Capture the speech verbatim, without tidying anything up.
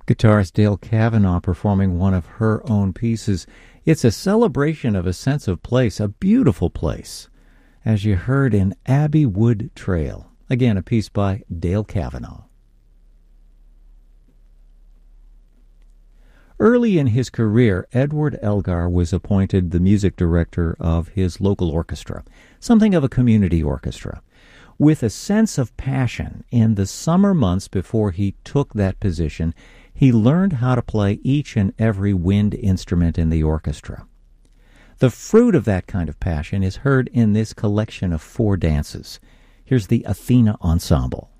Guitarist Dale Cavanaugh performing one of her own pieces. It's a celebration of a sense of place, a beautiful place, as you heard in Abbey Wood Trail. Again, a piece by Dale Cavanaugh. Early in his career, Edward Elgar was appointed the music director of his local orchestra, something of a community orchestra. With a sense of passion, in the summer months before he took that position, he learned how to play each and every wind instrument in the orchestra. The fruit of that kind of passion is heard in this collection of four dances. Here's the Athena Ensemble.